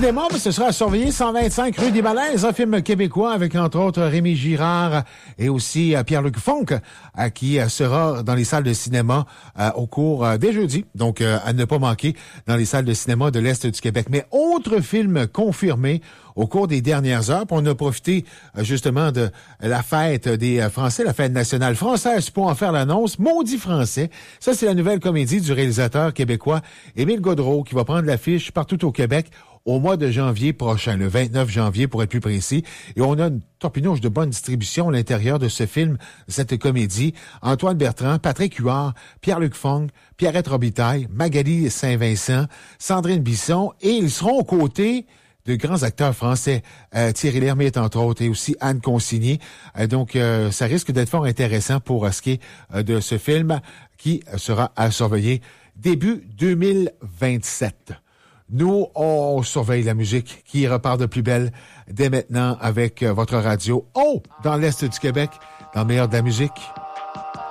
cinéma, mais ce sera à surveiller 125 rue des Malaises, un film québécois avec entre autres Rémi Girard et aussi Pierre-Luc Funk qui sera dans les salles de cinéma au cours des jeudis. Donc, à ne pas manquer dans les salles de cinéma de l'Est du Québec. Mais autre film confirmé au cours des dernières heures. On a profité justement de la fête des Français, la fête nationale française pour en faire l'annonce. Maudit français. Ça, c'est la nouvelle comédie du réalisateur québécois Émile Gaudreault qui va prendre l'affiche partout au Québec au mois de janvier prochain, le 29 janvier pour être plus précis. Et on a une torpinouche de bonne distribution à l'intérieur de ce film, cette comédie. Antoine Bertrand, Patrick Huard, Pierre-Luc Funk, Pierrette Robitaille, Magali Saint-Vincent, Sandrine Bisson, et ils seront aux côtés de grands acteurs français, Thierry Lhermitte entre autres, et aussi Anne Consigny. Donc, ça risque d'être fort intéressant pour ce qui est de ce film qui sera à surveiller début 2027. Nous, on surveille la musique qui repart de plus belle dès maintenant avec votre radio. Oh! Dans l'Est du Québec, dans le meilleur de la musique.